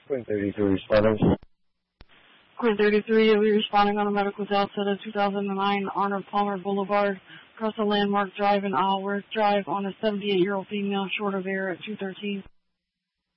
Queen 33 responding. Queen 33, you'll be responding on a medical delta to 2009 Arnold Palmer Boulevard, across a Landmark Drive and Isleworth Drive on a 78-year-old female short of air at 2:13.